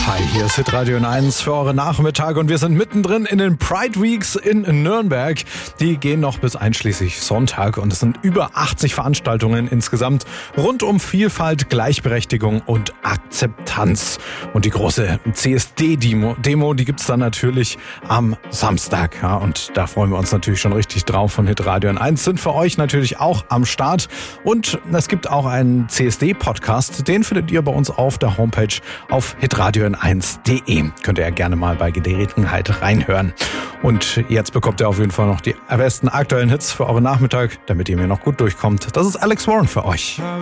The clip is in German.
Hi, hier ist Hitradio 1 für eure Nachmittage und wir sind mittendrin in den Pride Weeks in Nürnberg. Die gehen noch bis einschließlich Sonntag und es sind über 80 Veranstaltungen insgesamt rund um Vielfalt, Gleichberechtigung und Akzeptanz. Und die große CSD-Demo, die gibt's dann natürlich am Samstag. Ja, und da freuen wir uns natürlich schon richtig drauf. Von Hitradio 1 sind für euch natürlich auch am Start. Und es gibt auch einen CSD-Podcast, den findet ihr bei uns auf der Homepage auf hitradio1.de. Könnt ihr ja gerne mal bei Gelegenheit reinhören. Und jetzt bekommt ihr auf jeden Fall noch die besten aktuellen Hits für euren Nachmittag, damit ihr mir noch gut durchkommt. Das ist Alex Warren für euch.